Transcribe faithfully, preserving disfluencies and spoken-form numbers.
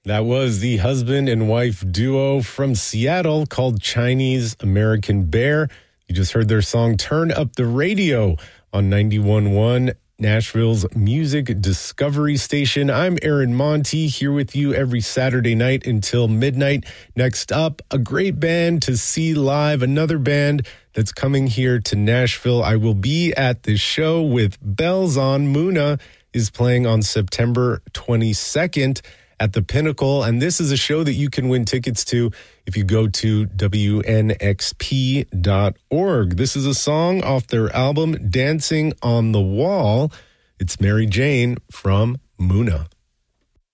That was the husband and wife duo from Seattle called Chinese American Bear. You just heard their song Turn Up the Radio on ninety-one point one, Nashville's music discovery station. I'm Aaron Monty here with you every Saturday night until midnight. Next up, a great band to see live, another band that's coming here to Nashville. I will be at the show with Bells on. Muna is playing on September twenty-second. At the Pinnacle, and this is a show that you can win tickets to if you go to W N X P dot org. This is a song off their album, Dancing on the Wall. It's Mary Jane from Muna.